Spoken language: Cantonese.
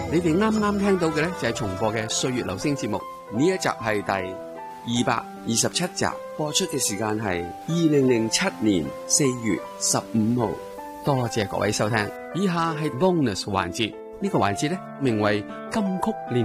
你哋啱啱聽到嘅呢，就係重播嘅《歲月留聲》節目，呢一集係第227集，播出嘅時間係2007年4月15號。多謝各位收聽，以下係 bonus 環節，呢個環節呢，名為金曲連